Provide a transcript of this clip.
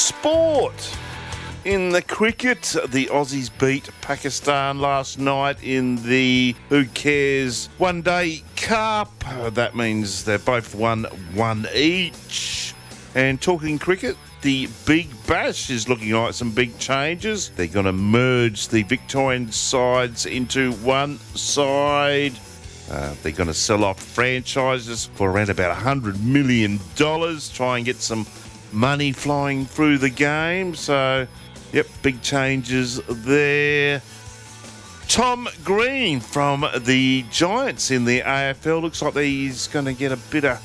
sport. In the cricket, the Aussies beat Pakistan last night in the Who Cares One Day Cup. That means they both won one each. And talking cricket, the Big Bash is looking like some big changes. They're going to merge the Victorian sides into one side. They're going to sell off franchises for around about $100 million, try and get some money flying through the game. So, yep, big changes there. Tom Green from the Giants in the AFL looks like he's going to get a bit of